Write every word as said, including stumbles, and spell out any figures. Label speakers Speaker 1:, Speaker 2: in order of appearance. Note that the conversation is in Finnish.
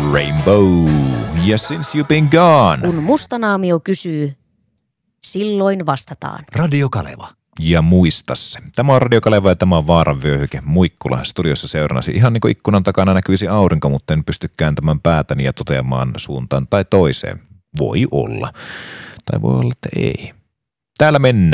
Speaker 1: Rainbow. Ja Since You've Been Gone.
Speaker 2: Kun mustanaamio kysyy, silloin vastataan.
Speaker 3: Radio Kaleva.
Speaker 1: Ja muista se. Tämä on Radio Kaleva ja tämä on Vaaran vyöhyke Muikkula. Studiossa seurannasi ihan niin kuin ikkunan takana näkyisi aurinko, mutta en pysty kääntämään päätäni ja toteamaan suuntaan tai toiseen. Voi olla. Tai voi olla, että ei. Täällä mennään.